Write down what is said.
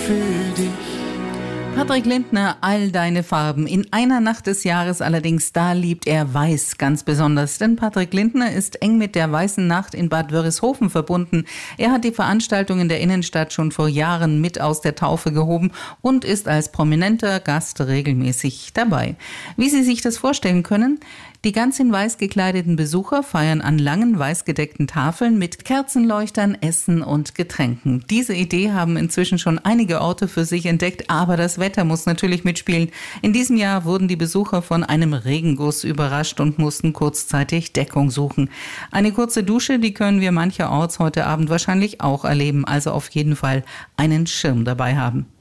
für dich. Patrick Lindner, all deine Farben. In einer Nacht des Jahres allerdings, da liebt er Weiß ganz besonders. Denn Patrick Lindner ist eng mit der Weißen Nacht in Bad Wörishofen verbunden. Er hat die Veranstaltung in der Innenstadt schon vor Jahren mit aus der Taufe gehoben und ist als prominenter Gast regelmäßig dabei. Wie Sie sich das vorstellen können? Die ganz in weiß gekleideten Besucher feiern an langen weißgedeckten Tafeln mit Kerzenleuchtern, Essen und Getränken. Diese Idee haben inzwischen schon einige Orte für sich entdeckt, aber das Wetter muss natürlich mitspielen. In diesem Jahr wurden die Besucher von einem Regenguss überrascht und mussten kurzzeitig Deckung suchen. Eine kurze Dusche, die können wir mancherorts heute Abend wahrscheinlich auch erleben, also auf jeden Fall einen Schirm dabei haben.